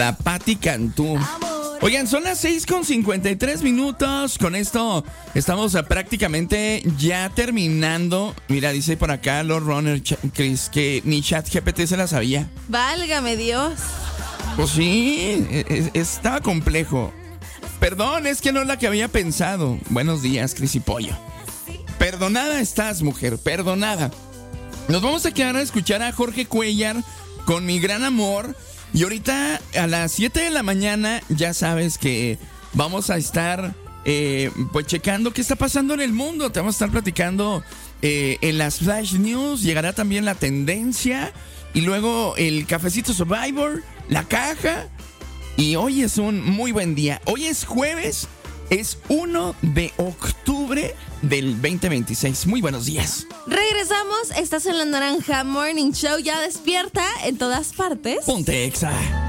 La Pati Cantú. Oigan, son las 6:53. Con esto estamos prácticamente ya terminando. Mira, dice por acá Lord Runner, Chris, que ni ChatGPT se la sabía. Válgame Dios. Pues sí, estaba complejo. Perdón, es que no es la que había pensado. Buenos días, Cris y Pollo. Perdonada estás, mujer, perdonada. Nos vamos a quedar a escuchar a Jorge Cuellar con Mi Gran Amor. Y ahorita a las 7 de la mañana ya sabes que vamos a estar pues checando qué está pasando en el mundo. Te vamos a estar platicando en las Flash News. Llegará también la tendencia y luego el Cafecito Survivor, la caja. Y hoy es un muy buen día. Hoy es jueves, es 1 de octubre del 2026. Muy buenos días. Regresamos, estás en La Naranja Morning Show, ya despierta en todas partes. Ponte Exa.